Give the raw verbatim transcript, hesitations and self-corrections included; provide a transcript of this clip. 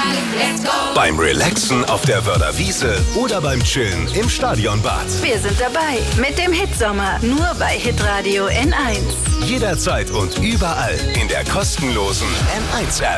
let's go. Beim Relaxen auf der Wörder Wiese oder beim Chillen im Stadionbad. Wir sind dabei mit dem Hitsommer, nur bei Hitradio N eins. Jederzeit und überall in der kostenlosen N eins App.